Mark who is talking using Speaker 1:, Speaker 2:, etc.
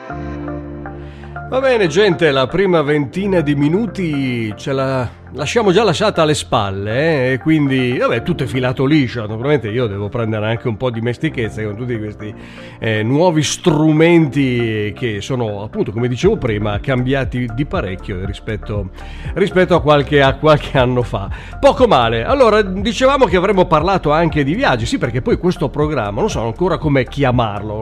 Speaker 1: Va bene gente, la prima ventina di minuti ce la lasciamo già lasciata alle spalle, e quindi vabbè, tutto è filato liscio. Naturalmente io devo prendere anche un po' di dimestichezza con tutti questi nuovi strumenti che sono, appunto, come dicevo prima, cambiati di parecchio rispetto a qualche anno fa. Poco male. Allora, dicevamo che avremmo parlato anche di viaggi, sì, perché poi questo programma non so ancora come chiamarlo.